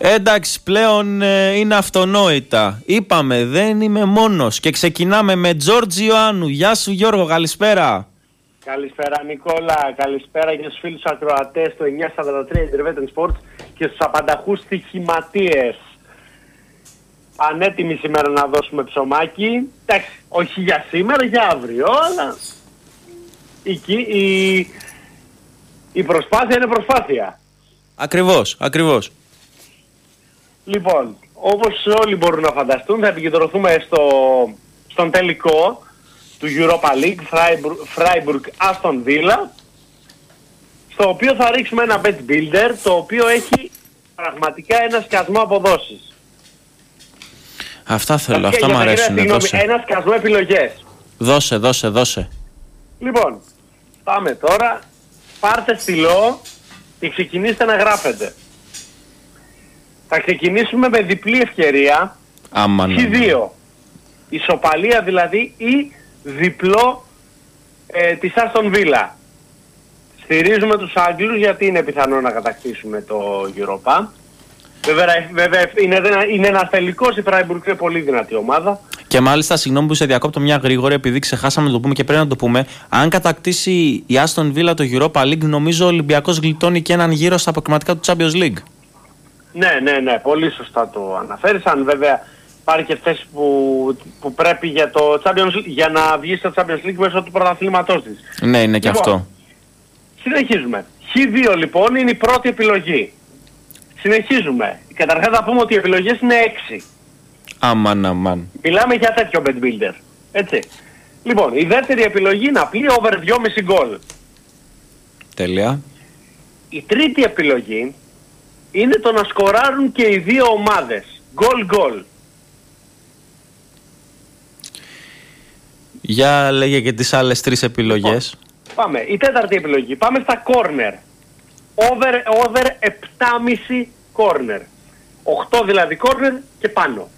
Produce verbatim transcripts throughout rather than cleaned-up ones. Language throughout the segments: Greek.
Εντάξει, πλέον ε, είναι αυτονόητα. Είπαμε, δεν είμαι μόνος. Και ξεκινάμε με Τζόρτζι Ιωάννου. Γεια σου Γιώργο, καλησπέρα. Καλησπέρα Νικόλα, καλησπέρα και στους φίλους ακροατές του εννιακόσια σαράντα τρία Intervention Sports και στους απανταχούς στοιχηματίες. Ανέτοιμοι σήμερα να δώσουμε ψωμάκι. Εντάξει, όχι για σήμερα, για αύριο, αλλά η, η, η προσπάθεια είναι προσπάθεια. Ακριβώς, ακριβώς. Λοιπόν, όπως όλοι μπορούν να φανταστούν, θα επικεντρωθούμε στο, στον τελικό του Europa League, Freiburg Aston Villa, στο οποίο θα ρίξουμε ένα bet builder, το οποίο έχει πραγματικά ένα σκασμό αποδόσεις. Αυτά θέλω, αυτά μου αρέσουν. Ένα σκασμό επιλογές. Δώσε, δώσε, δώσε. Λοιπόν, πάμε τώρα. Πάρτε στυλό και ξεκινήστε να γράφετε. Θα ξεκινήσουμε με διπλή ευκαιρία. Άμα ναι. χ δύο. Ισοπαλία δηλαδή ή διπλό ε, της Aston Villa. Στηρίζουμε τους Άγγλους γιατί είναι πιθανό να κατακτήσουμε το Europa. Βέβαια, βέβαια είναι, είναι ένας τελικός, η Freiburg είναι πολύ δυνατή ομάδα. Και μάλιστα, συγγνώμη που σε διακόπτω μια γρήγορη, επειδή ξεχάσαμε να το πούμε και πρέπει να το πούμε. Αν κατακτήσει η Aston Villa το Europa League, νομίζω ο Ολυμπιακός γλιτώνει και έναν γύρο στα αποκριματικά του Champions League. Ναι, ναι, ναι, πολύ σωστά το αναφέρεις. Αν βέβαια πάρει και θέση που, που πρέπει για, το Champions League, για να βγει στο Champions League μέσω του πρωταθλήματός της. Ναι, είναι και λοιπόν, αυτό. Συνεχίζουμε. χ δύο λοιπόν είναι η πρώτη επιλογή. Συνεχίζουμε. Καταρχάς θα πούμε ότι οι επιλογές είναι έξι. Αμάν, αμάν. Μιλάμε για τέτοιο bet builder. Έτσι. Λοιπόν, η δεύτερη επιλογή είναι απλή over δυόμισι γκολ. Τέλεια. Η τρίτη επιλογή είναι το να σκοράρουν και οι δύο ομάδες. Γκολ γκολ. Για λέγε και τις άλλες τρεις επιλογές. Λοιπόν, πάμε. Η τέταρτη επιλογή. Πάμε στα corner. Over, over επτά κόμμα πέντε corner. οκτώ δηλαδή corner και πάνω.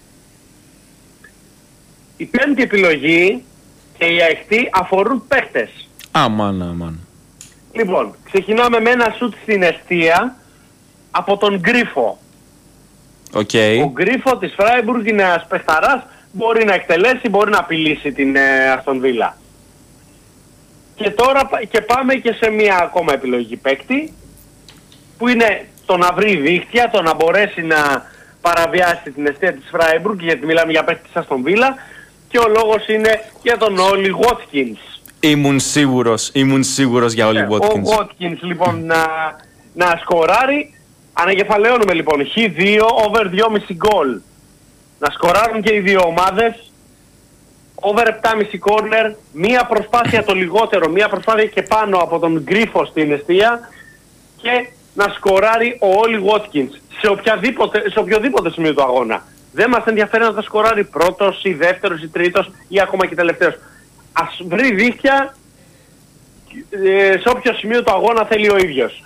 Η πέμπτη επιλογή και η έκτη αφορούν παίχτες. Αμάν, αμάν. Λοιπόν, ξεκινάμε με ένα σουτ στην εστία από τον Γκρίφο. Okay. Ο Γκρίφο της Freiburg είναι ένας παιχταράς, μπορεί να εκτελέσει, μπορεί να απειλήσει την ε, Aston Villa. Και τώρα και πάμε και σε μια ακόμα επιλογή παίκτη, που είναι το να βρει δίχτυα, το να μπορέσει να παραβιάσει την εστία της Freiburg, γιατί μιλάμε για παίκτη της Aston Villa, και ο λόγος είναι για τον Όλι Watkins. Ήμουν σίγουρος, ήμουν σίγουρος για Όλι Watkins. Ο Watkins λοιπόν να, να σκοράρει. Ανακεφαλαιώνουμε λοιπόν χ δύο over δυόμισι γκολ. Να σκοράρουν και οι δύο ομάδες. Over επτά κόμμα πέντε corner. Μία προσπάθεια το λιγότερο, μία προσπάθεια και πάνω από τον Γκρίφο στην εστία. Και να σκοράρει ο Όλι Watkins σε, οποιαδήποτε, σε οποιοδήποτε σημείο του αγώνα. Δεν μας ενδιαφέρει να τα σκοράρει πρώτος ή δεύτερος ή τρίτος ή ακόμα και τελευταίος. Ας βρει δίχτυα ε, σε όποιο σημείο του αγώνα θέλει ο ίδιος.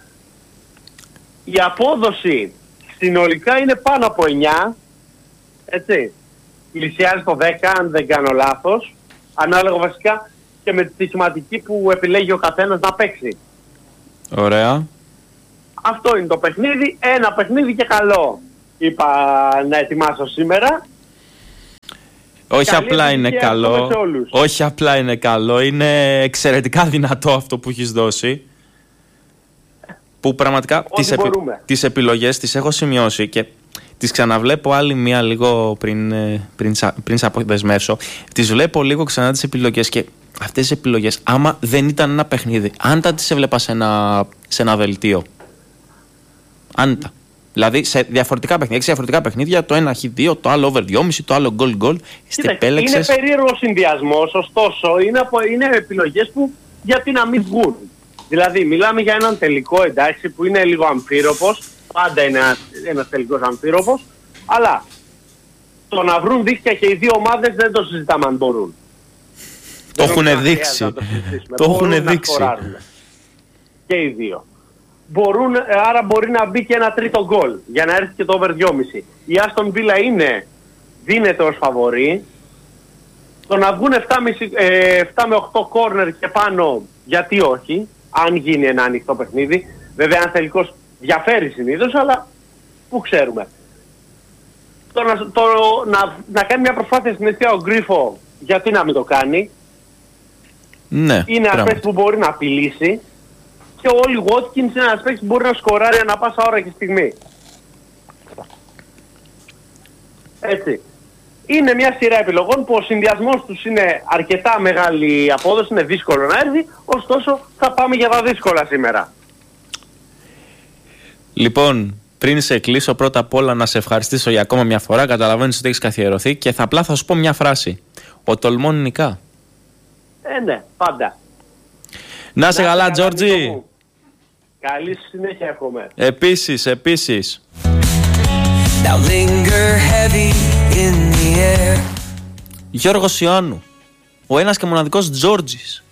Η απόδοση συνολικά είναι πάνω από εννιά, έτσι. Πλησιάζει το δέκα αν δεν κάνω λάθος, ανάλογα βασικά και με τη στοιχηματική που επιλέγει ο καθένας να παίξει. Ωραία. Αυτό είναι το παιχνίδι, ένα παιχνίδι και καλό είπα να ετοιμάσω σήμερα. Όχι Καλή απλά είναι καλό, όχι απλά είναι καλό, είναι εξαιρετικά δυνατό αυτό που έχεις δώσει. Που πραγματικά τις, επι... τις επιλογές τις έχω σημειώσει και τις ξαναβλέπω άλλη μία λίγο πριν, πριν, πριν σε αποδεσμεύσω. Τις βλέπω λίγο ξανά τις επιλογές και αυτές τις επιλογές, άμα δεν ήταν ένα παιχνίδι, αν τα τις έβλεπα σε ένα, σε ένα δελτίο, αν τα. Δηλαδή σε διαφορετικά παιχνίδια, έξι διαφορετικά παιχνίδια, το ένα χ δύο, το άλλο over δυόμισι, το άλλο goal goal. Είναι περίεργο συνδυασμός, ωστόσο είναι, από, είναι επιλογές που γιατί να μην βγουν. Δηλαδή μιλάμε για έναν τελικό, εντάξει, που είναι λίγο αμφίροπος, πάντα είναι ένας, ένας τελικός αμφίροπος, αλλά το να βρουν δίχτυα και οι δύο ομάδες δεν το συζητάμε αν μπορούν. Το έχουν δείξει. Το έχουν δείξει. Και οι δύο. Μπορούν, άρα μπορεί να μπει και ένα τρίτο γκολ για να έρθει και το over δυόμισι. Η Aston Villa είναι, δίνεται ως φαβορί. Το να βγουν επτά με οκτώ corner και πάνω, γιατί όχι, αν γίνει ένα ανοιχτό παιχνίδι. Βέβαια, αν τελικώς διαφέρει συνήθως, αλλά Πού ξέρουμε. Το, να, το, να, να κάνει μια προσπάθεια στην αιστεία ο Γκρίφο, γιατί να μην το κάνει. Ναι, είναι ένα παίκτη που μπορεί να απειλήσει. Και ο Όλι Watkins είναι ένας παίκτης που μπορεί να σκοράρει ανά πάσα ώρα και στιγμή. Έτσι. Είναι μια σειρά επιλογών που ο συνδυασμός τους είναι αρκετά μεγάλη απόδοση, είναι δύσκολο να έρθει, ωστόσο θα πάμε για τα δύσκολα σήμερα. Λοιπόν, πριν σε κλείσω, πρώτα απ' όλα να σε ευχαριστήσω για ακόμα μια φορά. Καταλαβαίνεις ότι έχεις καθιερωθεί και θα απλά θα σου πω μια φράση. Ο τολμών νικά. Ε, ναι, πάντα. Να σε καλά, Τζόρτζι. Καλή συνέχεια εύχομαι. Επίσης, επίσης. Γιώργος Ιωάννου, ο ένας και μοναδικός Τζόρτζης.